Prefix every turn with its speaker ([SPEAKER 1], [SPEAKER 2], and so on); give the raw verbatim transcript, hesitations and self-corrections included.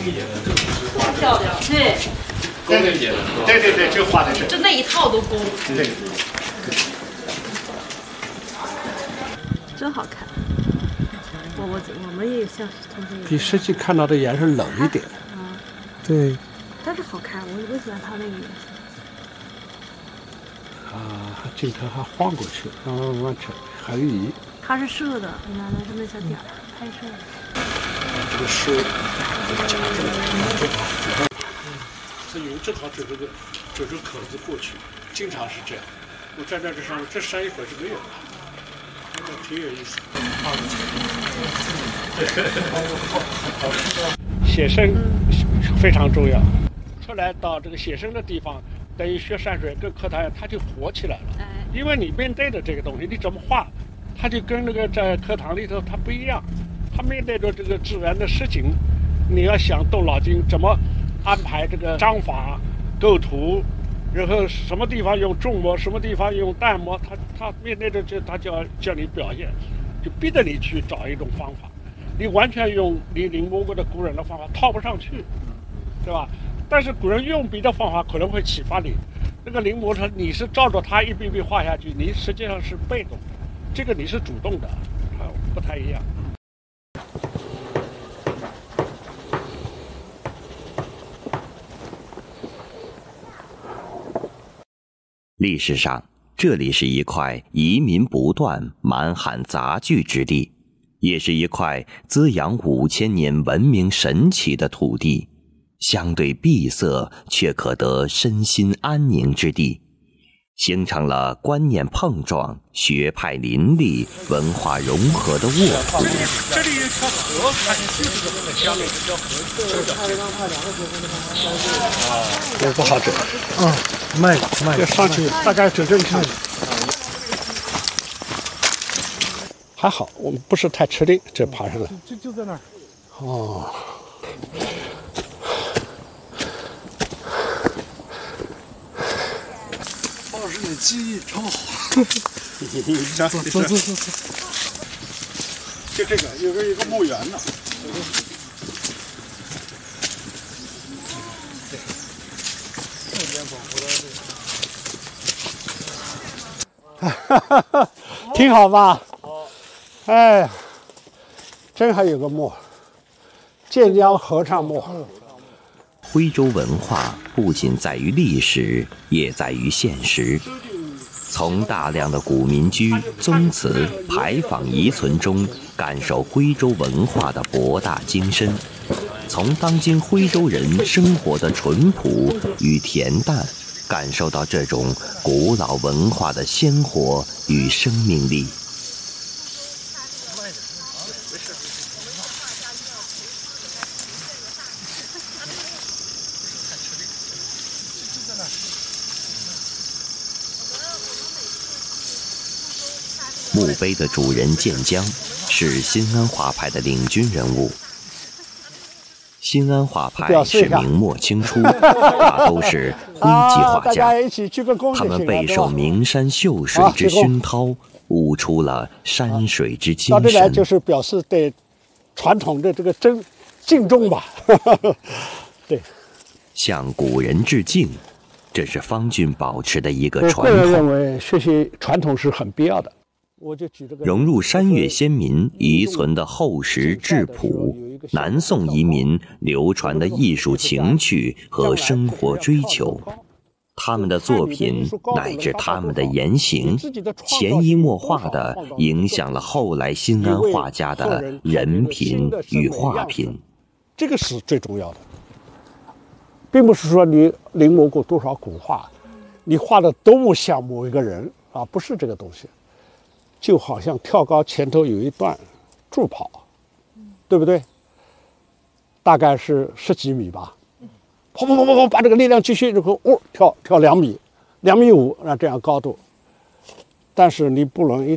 [SPEAKER 1] 太漂亮，对。
[SPEAKER 2] 对对对对对对，这画的是。
[SPEAKER 1] 就那一套都工。
[SPEAKER 2] 对。
[SPEAKER 1] 真好看。我我我们也像同学。
[SPEAKER 3] 比实际看到的颜色冷一点。
[SPEAKER 1] 啊。
[SPEAKER 3] 对。
[SPEAKER 1] 但是好看，我我喜欢它那个颜色。
[SPEAKER 3] 啊，镜头还晃过去，慢慢慢慢扯，横移。
[SPEAKER 1] 它是射的，你看那是那小点儿拍摄的。
[SPEAKER 3] 这个是夹住了。这云正好走这个走这个口子过去，经常是这样。我站在这上面，这山一会儿是没有的，挺有意思。写生非常重要，出来到这个写生的地方，等于学山水跟课堂它就活起来了。因为你面对的这个东西，你怎么画，它就跟那个在课堂里头它不一样。它面对着这个自然的实景，你要想动脑筋怎么安排这个章法、构图，然后什么地方用重墨，什么地方用淡墨，他他面对着这，他就要叫你表现，就逼着你去找一种方法。你完全用你临摹过的古人的方法套不上去，对吧？但是古人用笔的方法可能会启发你。那个临摹他，你是照着他一笔笔画下去，你实际上是被动的，这个你是主动的，啊，不太一样。
[SPEAKER 4] 历史上，这里是一块移民不断、满汉杂聚之地，也是一块滋养五千年文明神奇的土地，相对闭塞却可得身心安宁之地，形成了观念碰撞、学派林立、文化融合的沃土。
[SPEAKER 3] 这里有条河，它就是这个江里这条河。也不好走。嗯，慢慢。要上去，大概走这一看。还好，我们不是太吃力，这爬上来。
[SPEAKER 5] 就就在那儿。
[SPEAKER 3] 哦。
[SPEAKER 5] 包老师，你的记忆超好。
[SPEAKER 3] 走走走走走。就这个，有个有个墓园呢。哈哈哈，挺好吧？哎呀，真还有个墓，建江合唱墓。
[SPEAKER 4] 徽州文化不仅在于历史，也在于现实。从大量的古民居、宗祠、牌坊遗存中，感受徽州文化的博大精深；从当今徽州人生活的淳朴与恬淡，感受到这种古老文化的鲜活与生命力。墓碑的主人建江是新安画派的领军人物。新安画派是明末清初，大都是徽籍画家，他们备受名山秀水之熏陶，悟出了山水之精神。
[SPEAKER 3] 到这来就是表示对传统的这个尊敬重吧。对，
[SPEAKER 4] 向古人致敬，这是方俊保持的一个传统。
[SPEAKER 3] 我个人认为，学习传统是很必要的。我就举这个
[SPEAKER 4] 融入山岳先民遗存的厚实质朴，南宋移民流传的艺术情趣和生活追求，他们的作品乃至他们的言行，潜移默化地影响了后来新安画家的人品与画品。
[SPEAKER 3] 这个是最重要的，并不是说你临摹过多少古画，你画的多么像某一个人啊，不是这个东西。就好像跳高前头有一段助跑，对不对？大概是十几米吧，跑跑跑跑跑，把这个力量继续，然后哦跳跳两米，两米五，那这样高度。但是你不能一